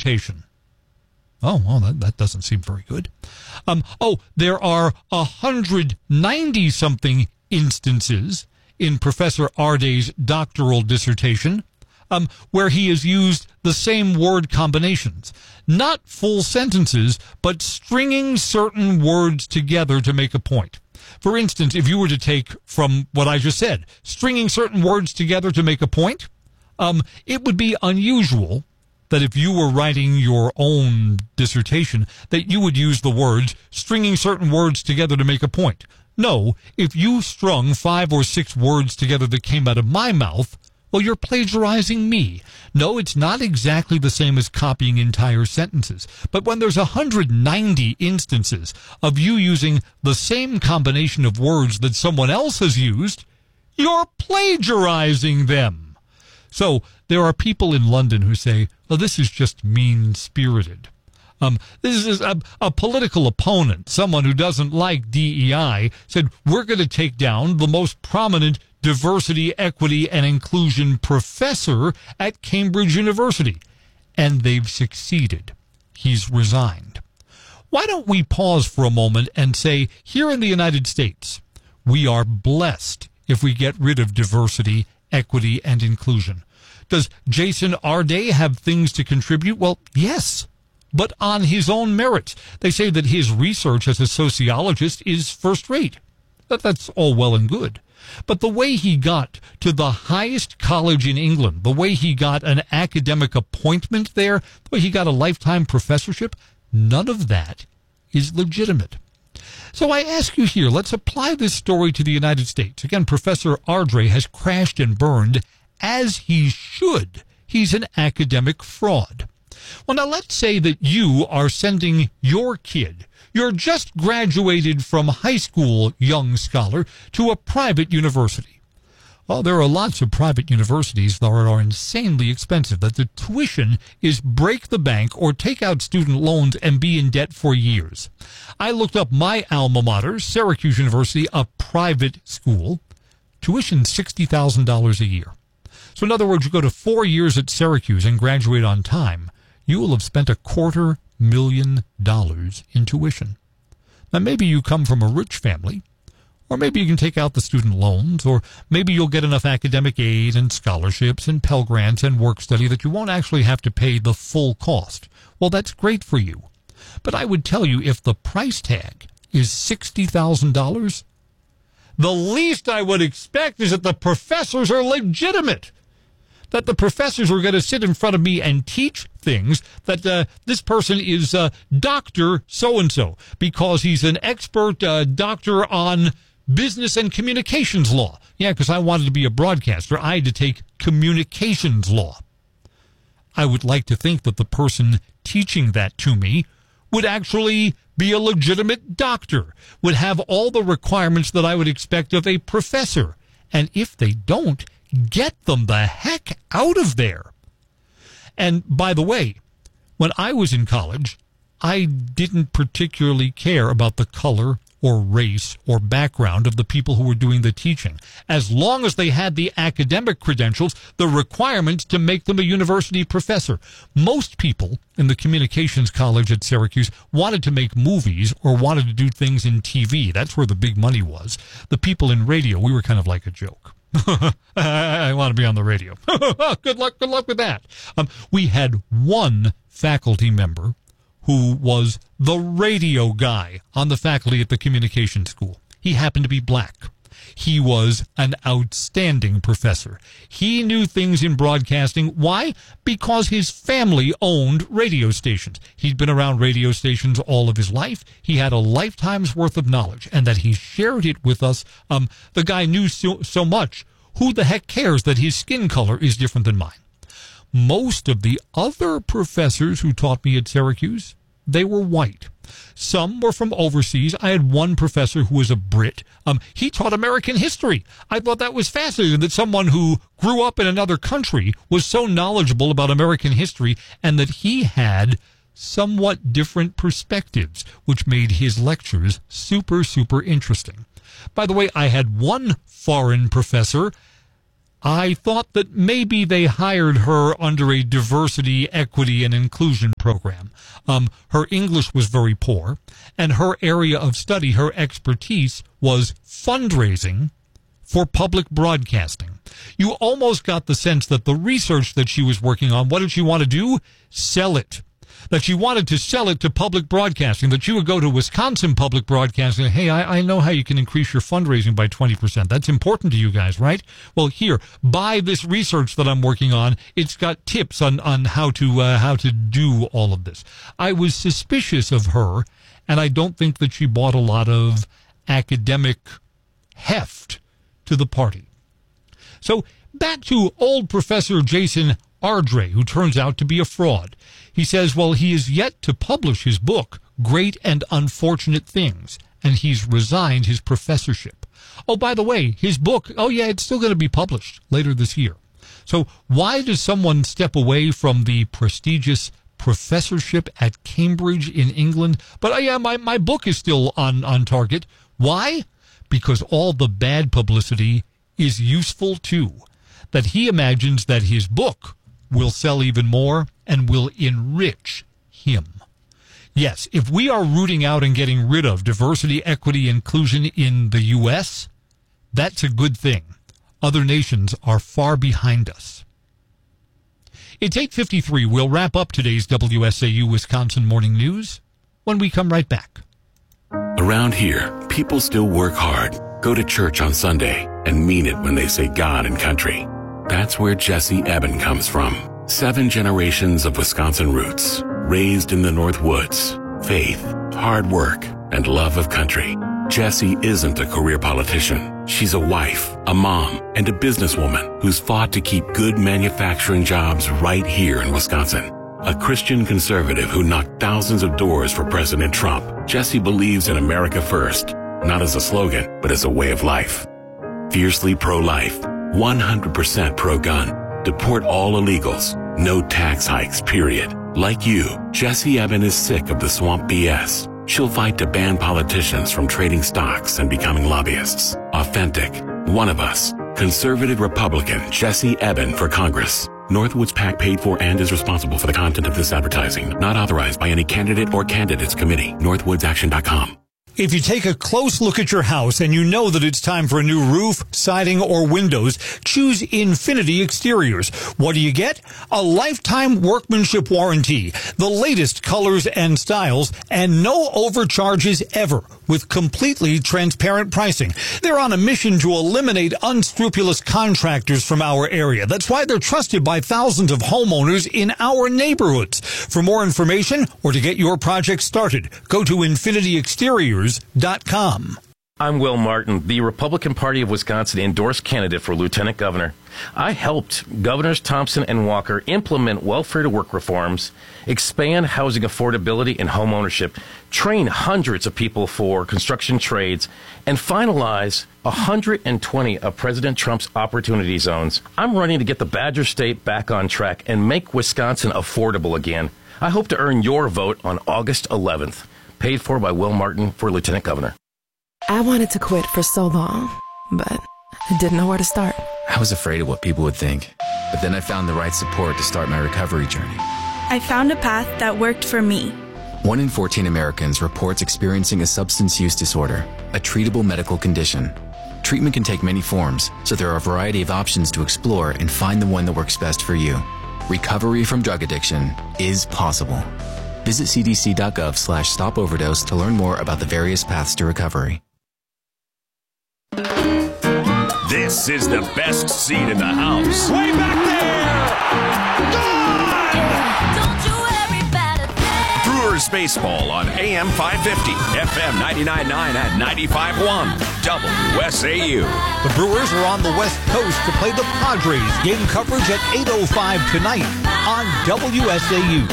dissertation. Oh, well, that doesn't seem very good. There are 190-something instances in Professor Arday's doctoral dissertation where he has used the same word combinations. Not full sentences, but stringing certain words together to make a point. For instance, if you were to take from what I just said, stringing certain words together to make a point, it would be unusual that if you were writing your own dissertation, that you would use the words stringing certain words together to make a point. No, if you strung 5 or 6 words together that came out of my mouth, well, you're plagiarizing me. No, it's not exactly the same as copying entire sentences. But when there's 190 instances of you using the same combination of words that someone else has used, you're plagiarizing them. So there are people in London who say, well, this is just mean-spirited. This is a political opponent, someone who doesn't like DEI, said, we're going to take down the most prominent diversity, equity, and inclusion professor at Cambridge University. And they've succeeded. He's resigned. Why don't we pause for a moment and say, here in the United States, we are blessed if we get rid of diversity, equity, and inclusion. Does Jason Arday have things to contribute? Well, yes, but on his own merits. They say that his research as a sociologist is first rate. That's all well and good. But the way he got to the highest college in England, the way he got an academic appointment there, the way he got a lifetime professorship, none of that is legitimate. So I ask you here, let's apply this story to the United States. Again, Professor Arday has crashed and burned, as he should. He's an academic fraud. Well, now let's say that you are sending your kid, you're just graduated from high school, young scholar, to a private university. Well, there are lots of private universities that are insanely expensive, that the tuition is break the bank or take out student loans and be in debt for years. I looked up my alma mater, Syracuse University, a private school, tuition $60,000 a year. So in other words, you go to 4 years at Syracuse and graduate on time, you will have spent $250,000 in tuition. Now, maybe you come from a rich family, or maybe you can take out the student loans, or maybe you'll get enough academic aid and scholarships and Pell Grants and work study that you won't actually have to pay the full cost. Well, that's great for you. But I would tell you, if the price tag is $60,000, the least I would expect is that the professors are legitimate. That the professors are going to sit in front of me and teach things, that this person is Dr. So-and-so because he's an expert doctor on business and communications law. Yeah, because I wanted to be a broadcaster. I had to take communications law. I would like to think that the person teaching that to me would actually be a legitimate doctor, would have all the requirements that I would expect of a professor. And if they don't, get them the heck out of there. And by the way, when I was in college, I didn't particularly care about the color or race or background of the people who were doing the teaching, as long as they had the academic credentials, the requirements to make them a university professor. Most people in the communications college at Syracuse wanted to make movies or wanted to do things in TV. That's where the big money was. The people in radio, we were kind of like a joke. I want to be on the radio. Good luck with that. We had one faculty member who was the radio guy on the faculty at the communication school. He happened to be black. He was an outstanding professor. He knew things in broadcasting. Why? Because his family owned radio stations. He'd been around radio stations all of his life. He had a lifetime's worth of knowledge, and that he shared it with us. The guy knew so much. Who the heck cares that his skin color is different than mine? Most of the other professors who taught me at Syracuse, they were white. Some were from overseas. I had one professor who was a Brit. He taught American history. I thought that was fascinating, that someone who grew up in another country was so knowledgeable about American history, and that he had somewhat different perspectives, which made his lectures super, super interesting. By the way, I had one foreign professor. I thought that maybe they hired her under a diversity, equity, and inclusion program. Her English was very poor, and her area of study, her expertise, was fundraising for public broadcasting. You almost got the sense that the research that she was working on, what did she want to do? Sell it. That she wanted to sell it to public broadcasting, that she would go to Wisconsin Public Broadcasting. Hey, I know how you can increase your fundraising by 20%. That's important to you guys, right? Well, here, buy this research that I'm working on. It's got tips on how to do all of this. I was suspicious of her, and I don't think that she brought a lot of academic heft to the party. So back to old Professor Jason Ardrey, who turns out to be a fraud. He says, well, he is yet to publish his book, Great and Unfortunate Things, and he's resigned his professorship. Oh, by the way, his book, it's still going to be published later this year. So why does someone step away from the prestigious professorship at Cambridge in England? But my book is still on target. Why? Because all the bad publicity is useful too. That he imagines that his book will sell even more and will enrich him. Yes, if we are rooting out and getting rid of diversity, equity, inclusion in the U.S., that's a good thing. Other nations are far behind us. It's 8:53. We'll wrap up today's WSAU Wisconsin Morning News when we come right back. Around here, people still work hard, go to church on Sunday, and mean it when they say God and country. That's where Jesse Eben comes from. 7 generations of Wisconsin roots, raised in the North Woods, faith, hard work, and love of country. Jessie isn't a career politician. She's a wife, a mom, and a businesswoman who's fought to keep good manufacturing jobs right here in Wisconsin. A Christian conservative who knocked thousands of doors for President Trump, Jessie believes in America first, not as a slogan, but as a way of life. Fiercely pro-life, 100% pro-gun, deport all illegals, no tax hikes, period. Like you, Jessie Eben is sick of the swamp BS. She'll fight to ban politicians from trading stocks and becoming lobbyists. Authentic, one of us, conservative Republican Jessie Eben for Congress. Northwoods PAC paid for and is responsible for the content of this advertising. Not authorized by any candidate or candidates committee. NorthwoodsAction.com. If you take a close look at your house and you know that it's time for a new roof, siding, or windows, choose Infinity Exteriors. What do you get? A lifetime workmanship warranty, the latest colors and styles, and no overcharges ever, with completely transparent pricing. They're on a mission to eliminate unscrupulous contractors from our area. That's why they're trusted by thousands of homeowners in our neighborhoods. For more information or to get your project started, go to infinityexteriors.com. I'm Will Martin, the Republican Party of Wisconsin endorsed candidate for Lieutenant Governor. I helped Governors Thompson and Walker implement welfare-to-work reforms, expand housing affordability and home ownership, train hundreds of people for construction trades, and finalize 120 of President Trump's opportunity zones. I'm running to get the Badger State back on track and make Wisconsin affordable again. I hope to earn your vote on August 11th. Paid for by Will Martin for Lieutenant Governor. I wanted to quit for so long, but I didn't know where to start. I was afraid of what people would think, but then I found the right support to start my recovery journey. I found a path that worked for me. 1 in 14 Americans reports experiencing a substance use disorder, a treatable medical condition. Treatment can take many forms, so there are a variety of options to explore and find the one that works best for you. Recovery from drug addiction is possible. Visit cdc.gov/stopoverdose to learn more about the various paths to recovery. This is the best seat in the house. Way back there! Gone! Brewers Baseball on AM 550, FM 99.9 and 95.1, WSAU. The Brewers are on the West Coast to play the Padres. Game coverage at 8:05 tonight on WSAU.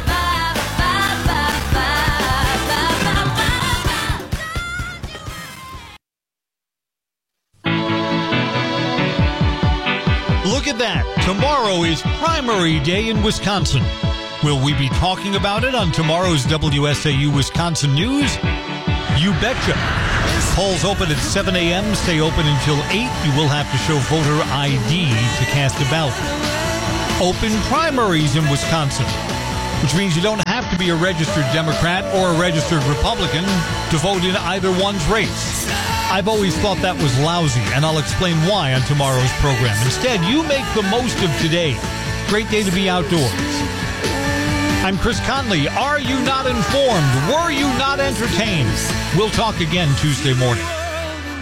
Look at that. Tomorrow is primary day in Wisconsin. Will we be talking about it on tomorrow's WSAU Wisconsin News? You betcha. Polls open at 7 a.m., stay open until 8. You will have to show voter ID to cast a ballot. Open primaries in Wisconsin, which means you don't have to be a registered Democrat or a registered Republican to vote in either one's race. I've always thought that was lousy, and I'll explain why on tomorrow's program. Instead, you make the most of today. Great day to be outdoors. I'm Chris Conley. Are you not informed? Were you not entertained? We'll talk again Tuesday morning.